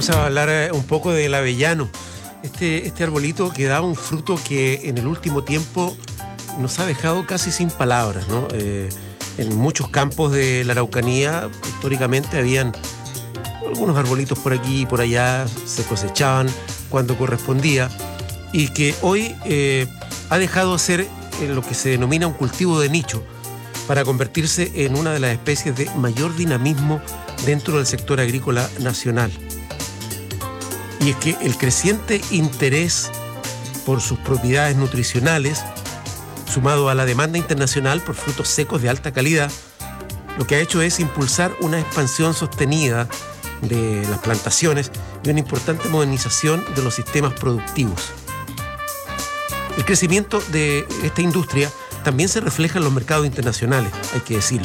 Vamos a hablar un poco del avellano. Este arbolito que da un fruto que en el último tiempo nos ha dejado casi sin palabras, ¿no? En muchos campos de la Araucanía, históricamente habían algunos arbolitos por aquí y por allá, se cosechaban cuando correspondía, y que hoy ha dejado de ser lo que se denomina un cultivo de nicho para convertirse en una de las especies de mayor dinamismo dentro del sector agrícola nacional. Y es que el creciente interés por sus propiedades nutricionales, sumado a la demanda internacional por frutos secos de alta calidad, lo que ha hecho es impulsar una expansión sostenida de las plantaciones y una importante modernización de los sistemas productivos. El crecimiento de esta industria también se refleja en los mercados internacionales, hay que decirlo.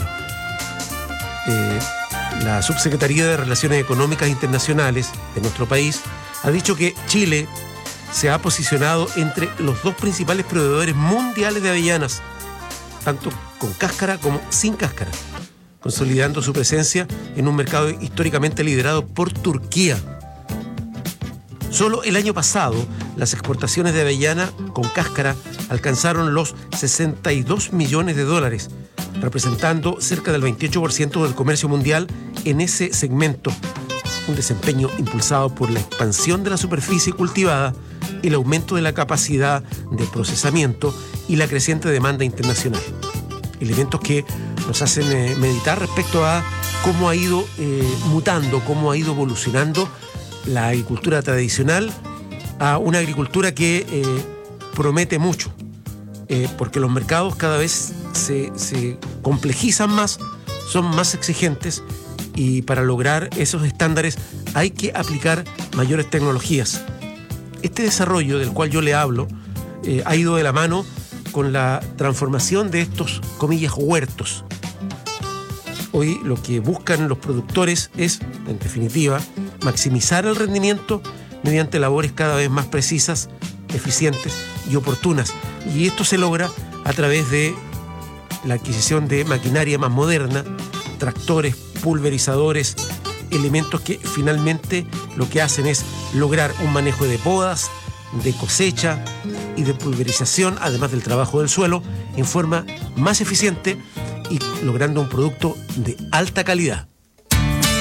La Subsecretaría de Relaciones Económicas Internacionales de nuestro país ha dicho que Chile se ha posicionado entre los dos principales proveedores mundiales de avellanas, tanto con cáscara como sin cáscara, consolidando su presencia en un mercado históricamente liderado por Turquía. Solo el año pasado, las exportaciones de avellana con cáscara alcanzaron los $62 millones, representando cerca del 28% del comercio mundial en ese segmento. Un desempeño impulsado por la expansión de la superficie cultivada, el aumento de la capacidad de procesamiento y la creciente demanda internacional. Elementos que nos hacen meditar respecto a cómo ha ido mutando, cómo ha ido evolucionando la agricultura tradicional a una agricultura que promete mucho, porque los mercados cada vez se complejizan más, son más exigentes, y para lograr esos estándares hay que aplicar mayores tecnologías. Este desarrollo del cual yo le hablo ha ido de la mano con la transformación de estos, comillas, huertos. Hoy lo que buscan los productores es, en definitiva, maximizar el rendimiento mediante labores cada vez más precisas, eficientes y oportunas. Y esto se logra a través de la adquisición de maquinaria más moderna, tractores, pulverizadores, elementos que finalmente lo que hacen es lograr un manejo de podas, de cosecha y de pulverización, además del trabajo del suelo, en forma más eficiente y logrando un producto de alta calidad.